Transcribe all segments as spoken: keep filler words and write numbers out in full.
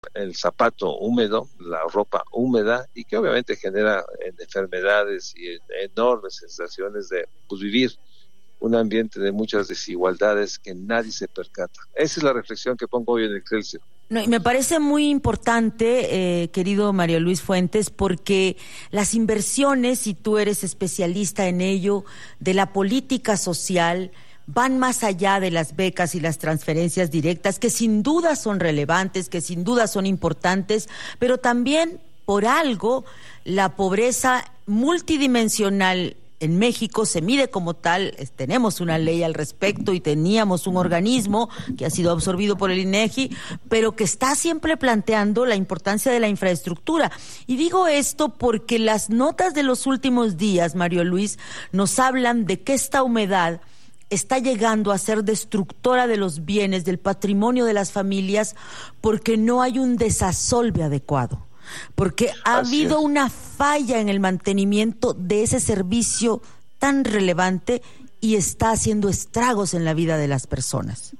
el zapato húmedo, la ropa húmeda, y que obviamente genera en enfermedades y en enormes sensaciones de pues, vivir un ambiente de muchas desigualdades que nadie se percata. Esa es la reflexión que pongo hoy en Excelsior. No, y me parece muy importante, eh, querido Mario Luis Fuentes, porque las inversiones, y tú eres especialista en ello, de la política social, van más allá de las becas y las transferencias directas, que sin duda son relevantes, que sin duda son importantes, pero también, por algo, la pobreza multidimensional en México se mide como tal. Tenemos una ley al respecto y teníamos un organismo que ha sido absorbido por el INEGI, pero que está siempre planteando la importancia de la infraestructura. Y digo esto porque las notas de los últimos días, Mario Luis, nos hablan de que esta humedad está llegando a ser destructora de los bienes, del patrimonio de las familias, porque no hay un desasolve adecuado. Porque ha Así habido es. una falla en el mantenimiento de ese servicio tan relevante y está haciendo estragos en la vida de las personas.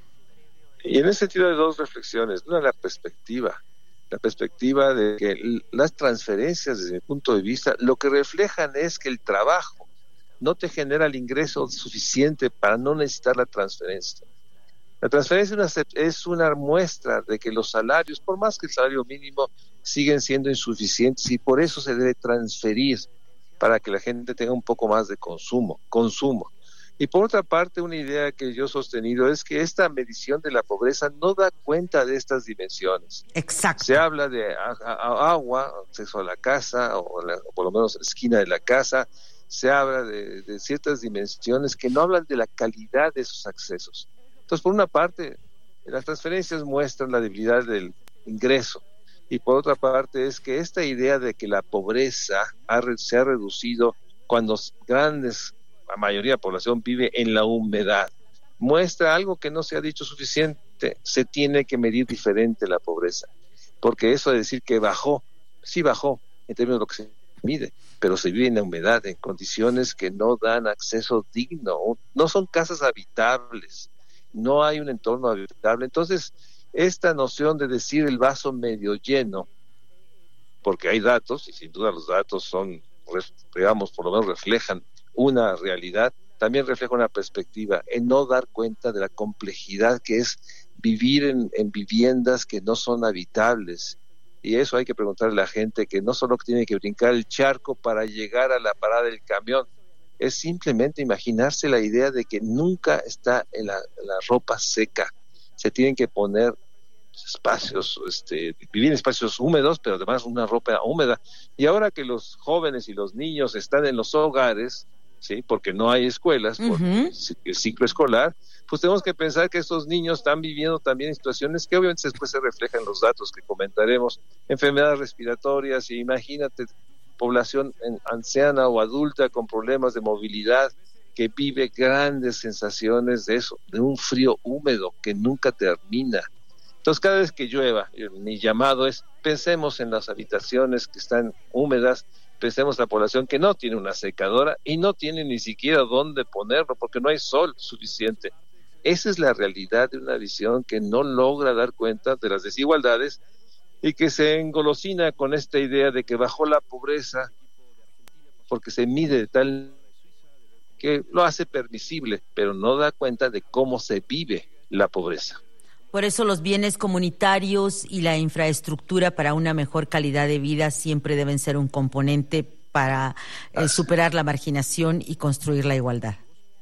Y en ese sentido hay dos reflexiones. Una, la perspectiva. La perspectiva de que las transferencias, desde mi punto de vista, lo que reflejan es que el trabajo no te genera el ingreso suficiente para no necesitar la transferencia. La transferencia es una, es una muestra de que los salarios, por más que el salario mínimo, siguen siendo insuficientes y por eso se debe transferir para que la gente tenga un poco más de consumo, consumo. Y por otra parte, una idea que yo he sostenido es que esta medición de la pobreza no da cuenta de estas dimensiones. Exacto. Se habla de a, a, agua, acceso a la casa, o, la, o por lo menos la esquina de la casa, se habla de, de ciertas dimensiones que no hablan de la calidad de esos accesos. Entonces, por una parte, las transferencias muestran la debilidad del ingreso, y por otra parte es que esta idea de que la pobreza ha, se ha reducido cuando grandes, la mayoría de la población vive en la humedad, muestra algo que no se ha dicho suficiente. Se tiene que medir diferente la pobreza, porque eso de decir que bajó, sí bajó en términos de lo que se mide, pero se vive en la humedad, en condiciones que no dan acceso digno, no son casas habitables, no hay un entorno habitable. Entonces, esta noción de decir el vaso medio lleno, porque hay datos, y sin duda los datos son, digamos, por lo menos reflejan una realidad, también refleja una perspectiva en no dar cuenta de la complejidad que es vivir en, en viviendas que no son habitables. Y eso hay que preguntarle a la gente, que no solo tiene que brincar el charco para llegar a la parada del camión, es simplemente imaginarse la idea de que nunca está en la, la ropa seca. Se tienen que poner espacios, este, vivir en espacios húmedos, pero además una ropa húmeda. Y ahora que los jóvenes y los niños están en los hogares, sí, porque no hay escuelas, uh-huh. por el ciclo escolar, pues tenemos que pensar que estos niños están viviendo también situaciones que obviamente después se reflejan en los datos que comentaremos, enfermedades respiratorias, y imagínate población anciana o adulta con problemas de movilidad que vive grandes sensaciones de eso, de un frío húmedo que nunca termina. Entonces, cada vez que llueva, mi llamado es, pensemos en las habitaciones que están húmedas, pensemos en la población que no tiene una secadora y no tiene ni siquiera dónde ponerlo porque no hay sol suficiente. Esa es la realidad de una visión que no logra dar cuenta de las desigualdades y que se engolosina con esta idea de que bajó la pobreza porque se mide de tal que lo hace permisible, pero no da cuenta de cómo se vive la pobreza. Por eso los bienes comunitarios y la infraestructura para una mejor calidad de vida siempre deben ser un componente para eh, superar la marginación y construir la igualdad.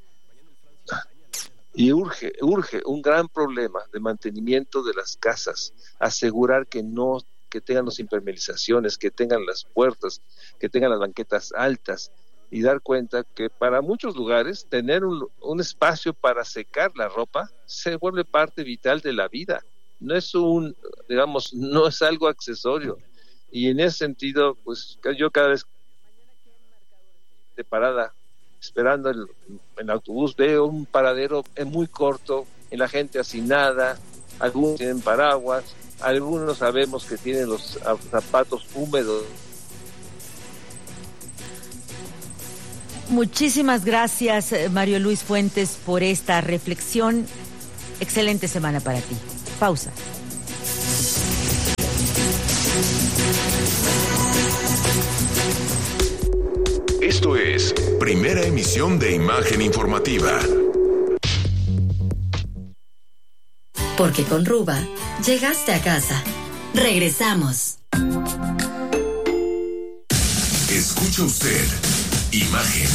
Y urge, urge un gran problema de mantenimiento de las casas, asegurar que no, que tengan las impermeabilizaciones, que tengan las puertas, que tengan las banquetas altas, y dar cuenta que para muchos lugares tener un, un espacio para secar la ropa se vuelve parte vital de la vida. No es un, digamos, no es algo accesorio. Y en ese sentido, pues yo cada vez de parada, esperando el, el autobús, veo un paradero muy corto, en la gente hacinada, algunos tienen paraguas, algunos sabemos que tienen los zapatos húmedos. Muchísimas gracias, Mario Luis Fuentes, por esta reflexión. Excelente semana para ti. Pausa. es Primera Emisión de Imagen Informativa. Porque con Ruba llegaste a casa. Regresamos. Escucha usted Imagen.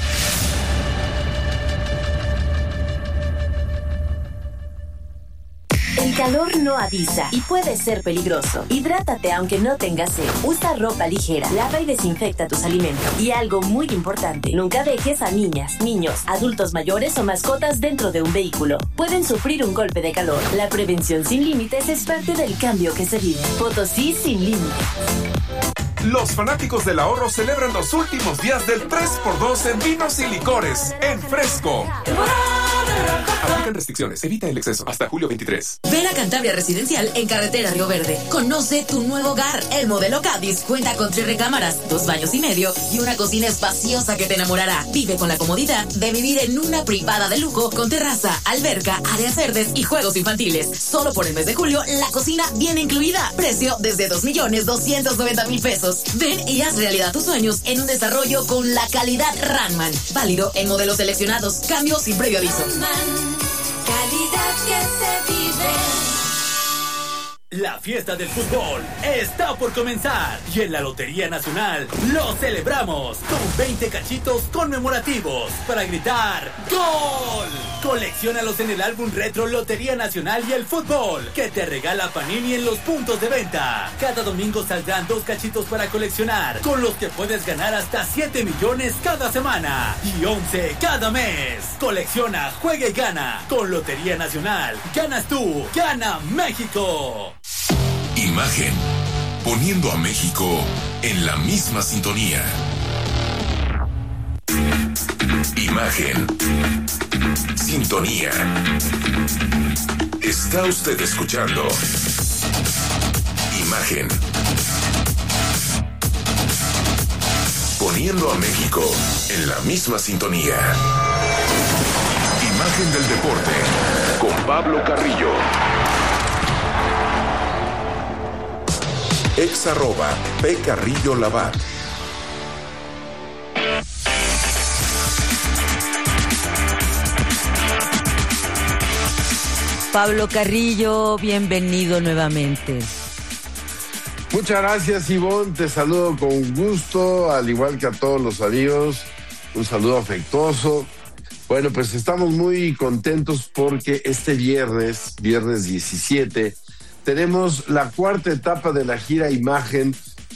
El calor no avisa y puede ser peligroso. Hidrátate aunque no tengas sed. Usa ropa ligera, lava y desinfecta tus alimentos. Y algo muy importante, nunca dejes a niñas, niños, adultos mayores o mascotas dentro de un vehículo. Pueden sufrir un golpe de calor. La prevención sin límites es parte del cambio que se vive. Potosí sin límites. Los fanáticos del ahorro celebran los últimos días del tres por dos en vinos y licores en Fresco. Aplican restricciones. Evita el exceso. Hasta julio veintitrés. Ven a Cantabria Residencial en Carretera Río Verde. Conoce tu nuevo hogar. El modelo Cádiz cuenta con tres recámaras, dos baños y medio y una cocina espaciosa que te enamorará. Vive con la comodidad de vivir en una privada de lujo con terraza, alberca, áreas verdes y juegos infantiles. Solo por el mes de julio, la cocina viene incluida. Precio desde dos millones doscientos noventa mil pesos. Ven y haz realidad tus sueños en un desarrollo con la calidad Ranman. Válido en modelos seleccionados. Cambio sin previo aviso. Calidad que se vive. La fiesta del fútbol está por comenzar y en la Lotería Nacional lo celebramos con veinte cachitos conmemorativos para gritar ¡Gol! Colecciónalos en el álbum retro Lotería Nacional y el Fútbol que te regala Panini en los puntos de venta. Cada domingo saldrán dos cachitos para coleccionar, con los que puedes ganar hasta siete millones cada semana y once cada mes. Colecciona, juega y gana. Con Lotería Nacional, ganas tú, gana México. Imagen, poniendo a México en la misma sintonía. Imagen, sintonía. Está usted escuchando Imagen, poniendo a México en la misma sintonía. Imagen del deporte con Pablo Carrillo. Ex arroba P Carrillo Labat. Pablo Carrillo, bienvenido nuevamente. Muchas gracias, Ivonne, te saludo con gusto, al igual que a todos los amigos, un saludo afectuoso. Bueno, pues estamos muy contentos porque este viernes, viernes diecisiete, tenemos la cuarta etapa de la gira Imagen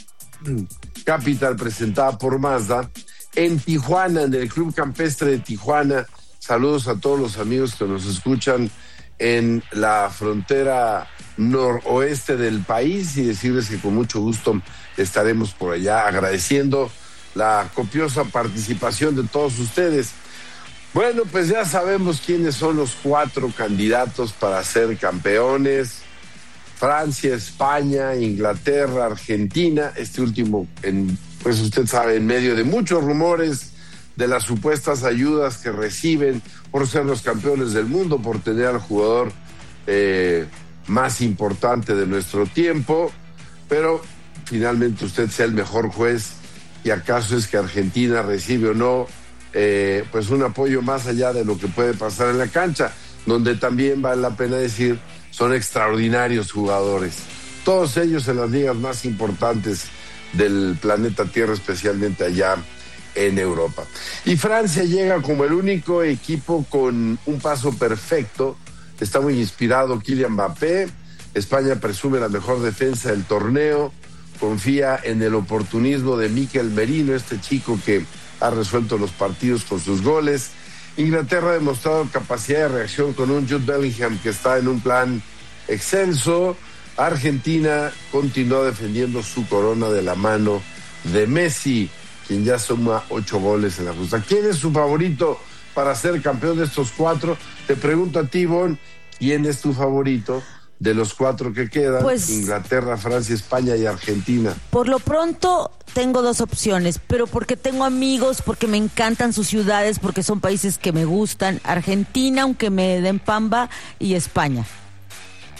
Capital presentada por Mazda en Tijuana, en el Club Campestre de Tijuana. Saludos a todos los amigos que nos escuchan en la frontera noroeste del país y decirles que con mucho gusto estaremos por allá agradeciendo la copiosa participación de todos ustedes. Bueno, pues ya sabemos quiénes son los cuatro candidatos para ser campeones. Francia, España, Inglaterra, Argentina, este último, en, pues usted sabe, en medio de muchos rumores de las supuestas ayudas que reciben por ser los campeones del mundo, por tener al jugador eh, más importante de nuestro tiempo, pero finalmente usted sea el mejor juez y acaso es que Argentina recibe o no eh, pues un apoyo más allá de lo que puede pasar en la cancha, donde también vale la pena decir son extraordinarios jugadores, todos ellos en las ligas más importantes del planeta Tierra, especialmente allá en Europa. Y Francia llega como el único equipo con un paso perfecto, está muy inspirado Kylian Mbappé. España presume la mejor defensa del torneo, confía en el oportunismo de Mikel Merino, este chico que ha resuelto los partidos con sus goles. Inglaterra ha demostrado capacidad de reacción con un Jude Bellingham que está en un plan excelso. Argentina continúa defendiendo su corona de la mano de Messi, quien ya suma ocho goles en la justa. ¿Quién es su favorito para ser campeón de estos cuatro? Te pregunto a ti, Ivonne, ¿quién es tu favorito de los cuatro que quedan? Pues, Inglaterra, Francia, España y Argentina. Por lo pronto tengo dos opciones, pero porque tengo amigos, porque me encantan sus ciudades, porque son países que me gustan. Argentina, aunque me den pamba, y España.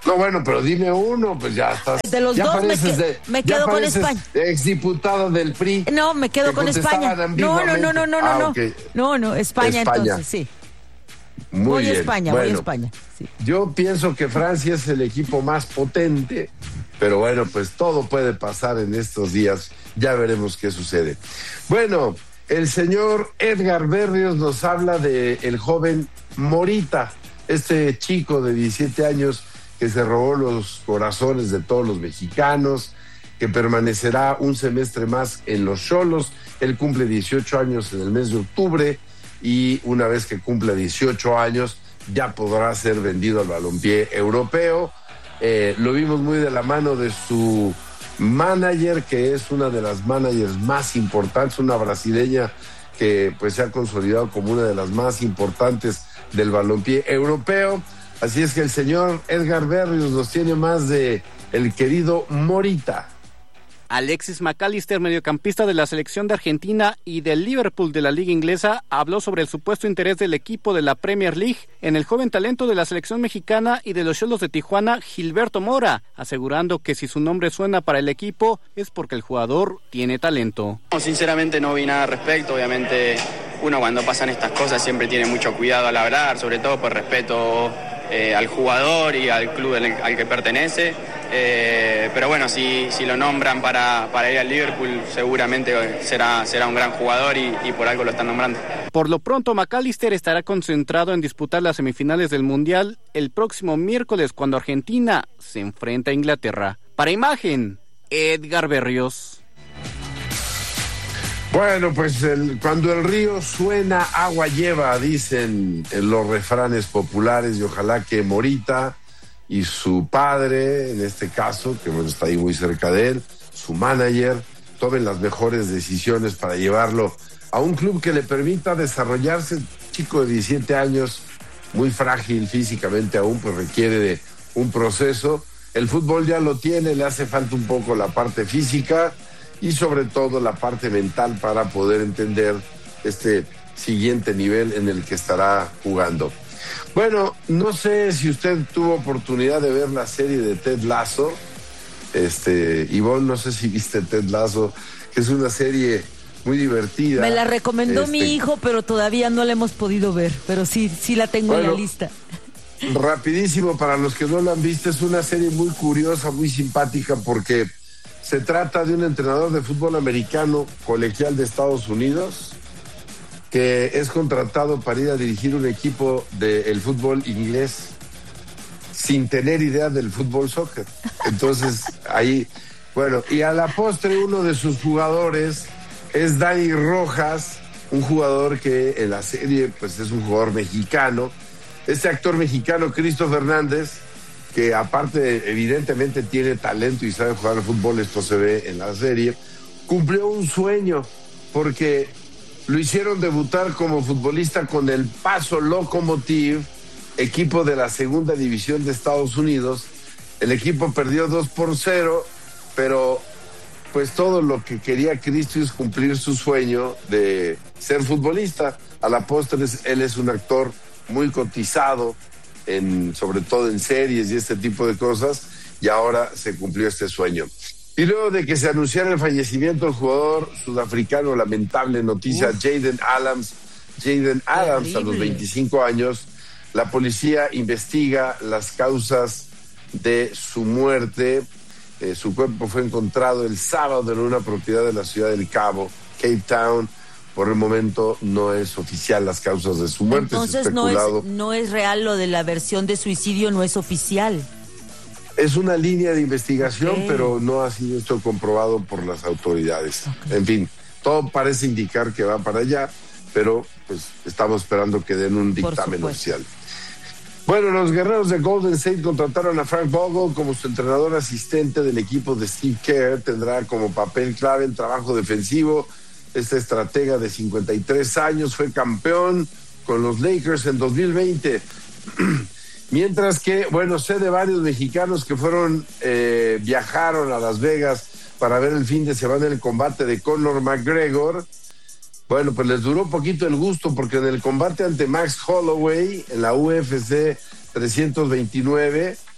No, bueno, pero dime uno, pues ya estás. De los ya dos me, que, de, me quedo con España. Exdiputada del P R I. No, me quedo con España. No, no, no, no, no, ah, no. Okay. No, no, España, España. entonces, sí. Muy voy bien. a España, bueno, voy a España. Sí. Yo pienso que Francia es el equipo más potente, pero bueno, pues todo puede pasar en estos días. Ya veremos qué sucede. Bueno, el señor Edgar Berrios nos habla de el joven Morita, este chico de diecisiete años que se robó los corazones de todos los mexicanos, que permanecerá un semestre más en los Xolos. Él cumple dieciocho años en el mes de octubre y una vez que cumpla dieciocho años ya podrá ser vendido al balompié europeo. Eh, lo vimos muy de la mano de su manager, que es una de las managers más importantes, una brasileña que pues se ha consolidado como una de las más importantes del balompié europeo. Así es que el señor Edgar Berrios nos tiene más de el querido Morita. Alexis McAllister, mediocampista de la selección de Argentina y del Liverpool de la Liga Inglesa, habló sobre el supuesto interés del equipo de la Premier League en el joven talento de la selección mexicana y de los Xolos de Tijuana, Gilberto Mora, asegurando que si su nombre suena para el equipo es porque el jugador tiene talento. No, sinceramente no vi nada al respecto. Obviamente uno cuando pasan estas cosas siempre tiene mucho cuidado al hablar, sobre todo por respeto eh, al jugador y al club al, al que pertenece. Eh, pero bueno, si, si lo nombran para, para ir al Liverpool, seguramente será, será un gran jugador y, y por algo lo están nombrando. Por lo pronto, McAllister estará concentrado en disputar las semifinales del Mundial el próximo miércoles cuando Argentina se enfrenta a Inglaterra. Para Imagen, Edgar Berrios. Bueno, pues el, cuando el río suena, agua lleva, dicen los refranes populares, y ojalá que Morita y su padre, en este caso, que bueno, está ahí muy cerca de él, su manager, tomen las mejores decisiones para llevarlo a un club que le permita desarrollarse. Chico de diecisiete años, muy frágil físicamente aún, pues requiere de un proceso. El fútbol ya lo tiene, le hace falta un poco la parte física y sobre todo la parte mental para poder entender este siguiente nivel en el que estará jugando. Bueno, no sé si usted tuvo oportunidad de ver la serie de Ted Lasso. Este, Ivonne, no sé si viste Ted Lasso, que es una serie muy divertida. Me la recomendó este, mi hijo, pero todavía no la hemos podido ver, pero sí, sí la tengo bueno, en la lista. Rapidísimo, para los que no la han visto, es una serie muy curiosa, muy simpática, porque se trata de un entrenador de fútbol americano colegial de Estados Unidos que es contratado para ir a dirigir un equipo del fútbol inglés sin tener idea del fútbol soccer. Entonces, ahí, bueno, y a la postre uno de sus jugadores es Dani Rojas, un jugador que en la serie pues es un jugador mexicano. Este actor mexicano, Cristo Fernández, que aparte evidentemente tiene talento y sabe jugar al fútbol, esto se ve en la serie, cumplió un sueño porque lo hicieron debutar como futbolista con el Paso Locomotive, equipo de la segunda división de Estados Unidos. El equipo perdió dos por cero, pero pues todo lo que quería Cristo es cumplir su sueño de ser futbolista. A la postre, él es un actor muy cotizado, en, sobre todo en series y este tipo de cosas, y ahora se cumplió este sueño. Y luego de que se anunciara el fallecimiento del jugador sudafricano, lamentable noticia, Uf. Jaden Adams, Jaden Adams Terrible. A los veinticinco años, la policía investiga las causas de su muerte. Eh, su cuerpo fue encontrado el sábado en una propiedad de la ciudad del Cabo, Cape Town. Por el momento no es oficial las causas de su muerte. Entonces no es, no es real lo de la versión de suicidio, no es oficial. Es una línea de investigación, okay. pero no ha sido esto comprobado por las autoridades. Okay. En fin, todo parece indicar que va para allá, pero pues estamos esperando que den un dictamen oficial. Bueno, los guerreros de Golden State contrataron a Frank Vogel como su entrenador asistente del equipo de Steve Kerr. Tendrá como papel clave el trabajo defensivo. Este estratega de cincuenta y tres años fue campeón con los Lakers en dos mil veinte. Mientras que, bueno, sé de varios mexicanos que fueron, eh, viajaron a Las Vegas para ver el fin de semana el combate de Conor McGregor. Bueno, pues les duró poquito el gusto porque en el combate ante Max Holloway en la U F C trescientos veintinueve,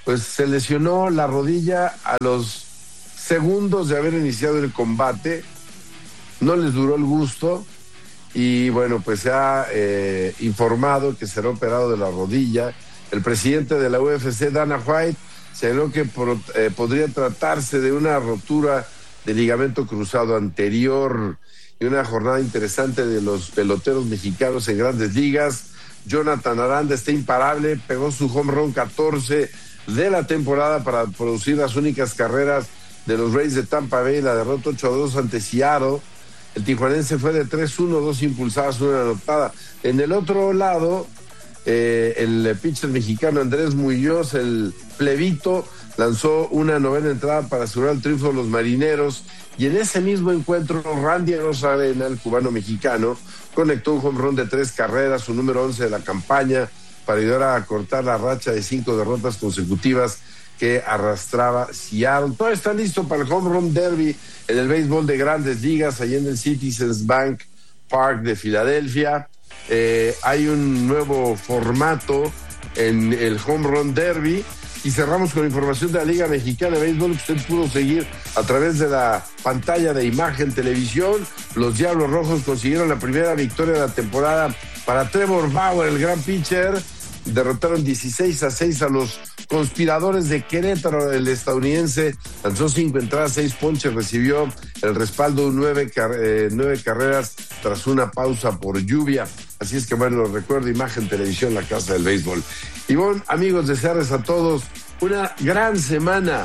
pues se lesionó la rodilla a los segundos de haber iniciado el combate. No les duró el gusto y bueno, pues se ha eh, informado que será operado de la rodilla. El presidente de la U F C, Dana White, señaló que por, eh, podría tratarse de una rotura de ligamento cruzado anterior. Y una jornada interesante de los peloteros mexicanos en Grandes Ligas. Jonathan Aranda está imparable, pegó su home run catorce de la temporada para producir las únicas carreras de los Rays de Tampa Bay, la derrota ocho a dos ante Seattle. El tijuanense fue de tres uno, dos impulsadas, una anotada. En el otro lado, eh, el pitcher mexicano Andrés Muñoz, el plebito, lanzó una novena entrada para asegurar el triunfo de los Marineros. Y en ese mismo encuentro, Randy Arozarena, el cubano-mexicano, conectó un home run de tres carreras, su número once de la campaña, para ayudar a cortar la racha de cinco derrotas consecutivas que arrastraba Seattle. Todo está listo para el Home Run Derby en el béisbol de Grandes Ligas, allá en el Citizens Bank Park de Filadelfia. Eh, hay un nuevo formato en el Home Run Derby. Y cerramos con información de la Liga Mexicana de Béisbol, que usted pudo seguir a través de la pantalla de Imagen Televisión. Los Diablos Rojos consiguieron la primera victoria de la temporada para Trevor Bauer, el gran pitcher. Derrotaron dieciséis a seis a los Conspiradores de Querétaro. El estadounidense lanzó cinco entradas, seis ponches, recibió el respaldo de nueve, car- eh, nueve carreras tras una pausa por lluvia. Así es que bueno, lo recuerdo, Imagen Televisión, la casa del béisbol. Y bueno, amigos, desearles a todos una gran semana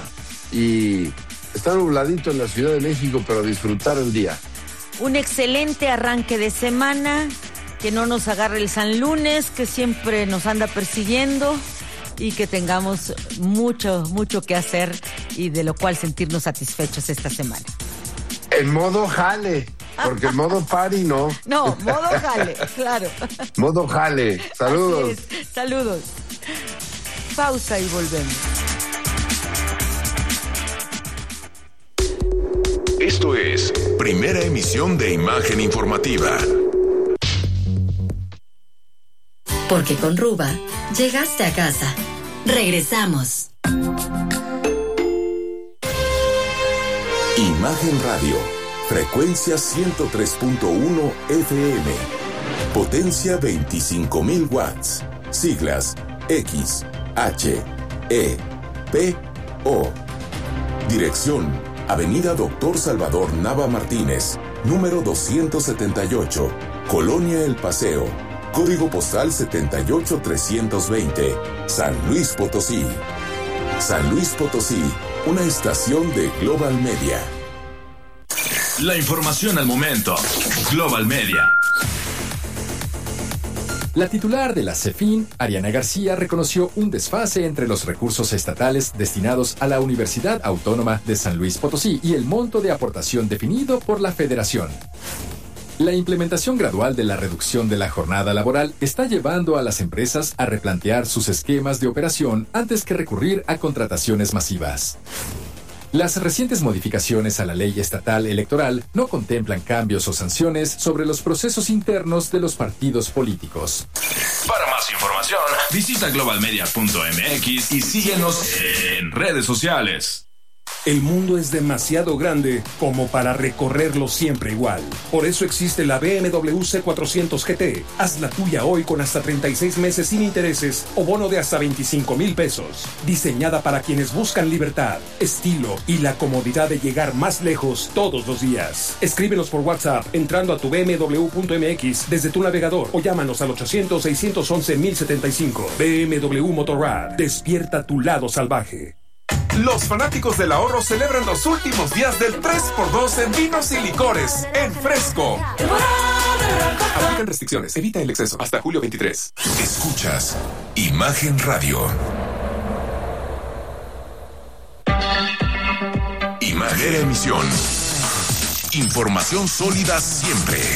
y está nubladito en la Ciudad de México, pero disfrutar el día. Un excelente arranque de semana, que no nos agarre el San Lunes, que siempre nos anda persiguiendo, y que tengamos mucho, mucho que hacer y de lo cual sentirnos satisfechos esta semana. En modo jale, porque en modo party no. No, modo jale, claro. Modo jale. Saludos. Así es. Saludos. Pausa y volvemos. Esto es Primera Emisión de Imagen Informativa. Porque con Ruba llegaste a casa. Regresamos. Imagen Radio, frecuencia ciento tres punto uno F M, potencia veinticinco mil watts, siglas X, H, E, P, O. Dirección, Avenida Doctor Salvador Nava Martínez, número doscientos setenta y ocho, Colonia El Paseo, código postal setenta y ocho trescientos veinte, San Luis Potosí. San Luis Potosí, una estación de Global Media. La información al momento. Global Media. La titular de la CEFIN, Ariana García, reconoció un desfase entre los recursos estatales destinados a la Universidad Autónoma de San Luis Potosí y el monto de aportación definido por la Federación. La implementación gradual de la reducción de la jornada laboral está llevando a las empresas a replantear sus esquemas de operación antes que recurrir a contrataciones masivas. Las recientes modificaciones a la ley estatal electoral no contemplan cambios o sanciones sobre los procesos internos de los partidos políticos. Para más información, visita global media punto m x y síguenos en redes sociales. El mundo es demasiado grande como para recorrerlo siempre igual. Por eso existe la B M W C cuatrocientos G T. Haz la tuya hoy con hasta treinta y seis meses sin intereses o bono de hasta veinticinco mil pesos. Diseñada para quienes buscan libertad, estilo y la comodidad de llegar más lejos todos los días. Escríbenos por WhatsApp entrando a tu b m w punto m x desde tu navegador o llámanos al ochocientos, seiscientos once, mil setenta y cinco. B M W Motorrad. Despierta tu lado salvaje. Los fanáticos del ahorro celebran los últimos días del tres por dos en vinos y licores en Fresco. Aplican restricciones. Evita el exceso. Hasta julio veintitrés. Escuchas Imagen Radio. Imagen Emisión. Información sólida siempre.